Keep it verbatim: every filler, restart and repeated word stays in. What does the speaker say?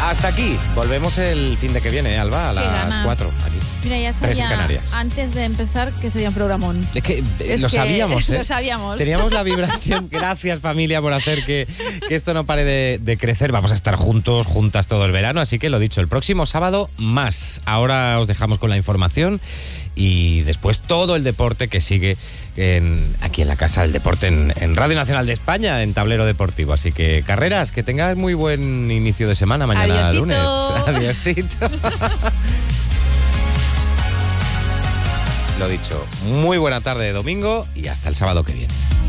Hasta aquí. Volvemos el fin de que viene, ¿eh, Alba? A las cuatro. Aquí. Mira, ya Tres en sabía Canarias. antes de empezar que sería un programón. Es que eh, Es lo que sabíamos, ¿eh? Lo sabíamos. Teníamos la vibración. Gracias, familia, por hacer que, que esto no pare de, de crecer. Vamos a estar juntos, juntas todo el verano. Así que lo dicho, el próximo sábado más. Ahora os dejamos con la información y después todo el deporte que sigue en, aquí en la Casa del Deporte, en, en Radio Nacional de España, en Tablero Deportivo. Así que, Carreras, que tengas muy buen inicio de semana mañana. Adiosito. Lunes. Adiosito. Lo dicho, muy buena tarde de domingo y hasta el sábado que viene.